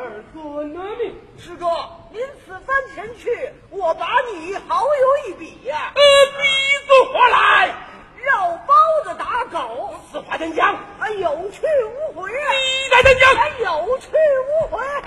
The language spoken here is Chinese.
儿尊哪命？ 使者，您此番前去，我把你好有一比呀。 比作何来？ 绕包子打狗， 此话怎讲？ 有去无回啊！ 你在怎讲？ 有去无回。